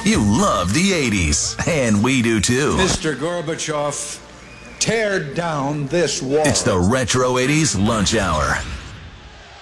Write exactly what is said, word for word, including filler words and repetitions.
You love the eighties, and we do too. Mister Gorbachev, tear down this wall. It's the Retro eighties Lunch Hour.